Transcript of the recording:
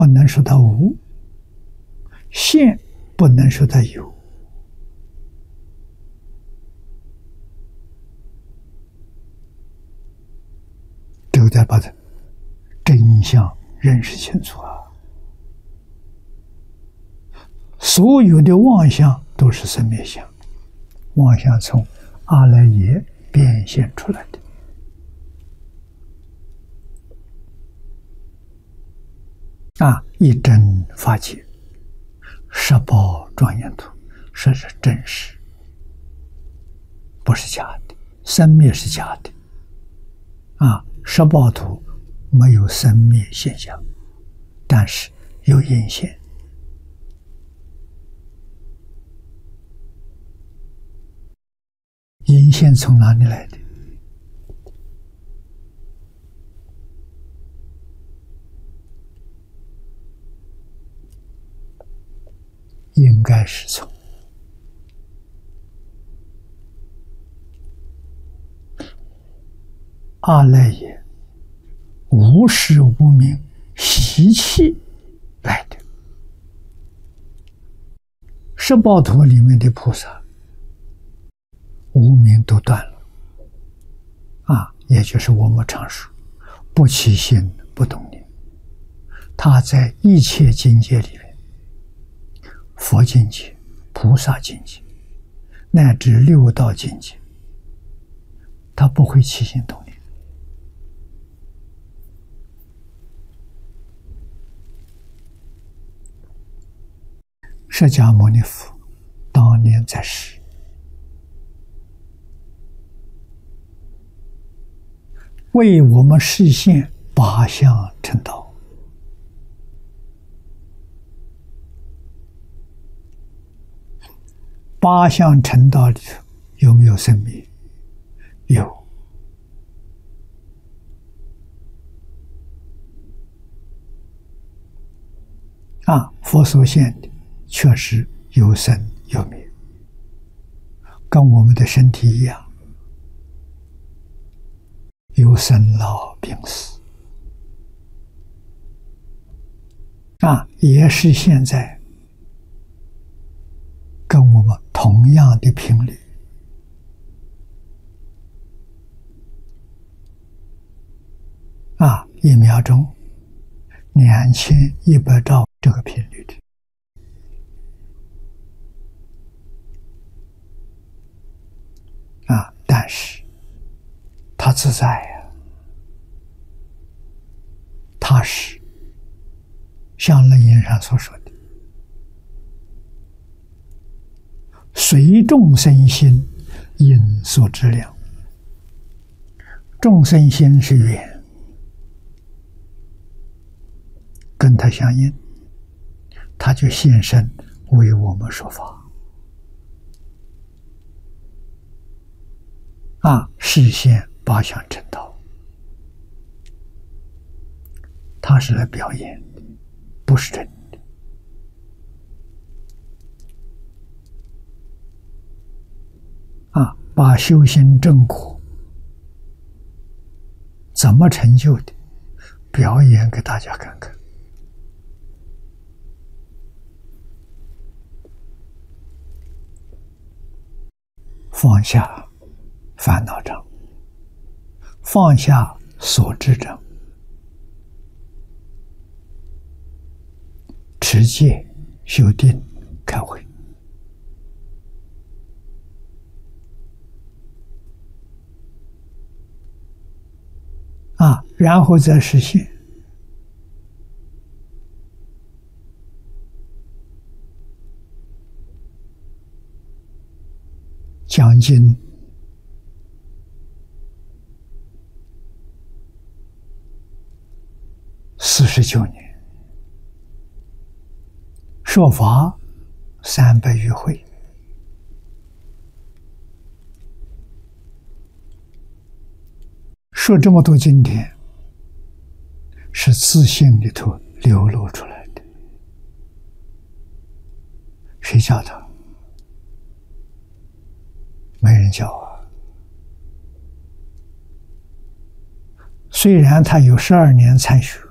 不能说它无，现不能说它有。这个得把它真相认识清楚啊！所有的妄想都是生灭相，妄想从阿赖耶变现出来的。一真法界，十宝庄严土，说是真实，不是假的。生灭是假的，十宝土没有生灭现象，但是有因现。因现从哪里来的？应该是从阿赖耶无始无明习气来的。十宝土里面的菩萨无明都断了，也就是我们常说不起心不动念。他在一切境界里面，佛境界、菩萨境界乃至六道境界，他不会起心动念。释迦牟尼佛当年在世，为我们实现八相成道。八相成道里头有没有生灭？有。佛所现的确实有生有灭，跟我们的身体一样，有生老病死。也是现在跟我们同样的频率。1秒钟2100兆这个频率的。但是它自在呀，它是像楞严上所说的，随众生心因所知量。众生心是缘，跟它相应，它就现身为我们说法。实现八相成道，它是来表演的，不是真的。把修行正果怎么成就的，表演给大家看看。放下烦恼障，放下所知障，持戒、修定、开慧。然后再实现。将近49年，说法300余会，说这么多经典，是自信里头流露出来的。谁教他？没人教啊。虽然他有12年参学，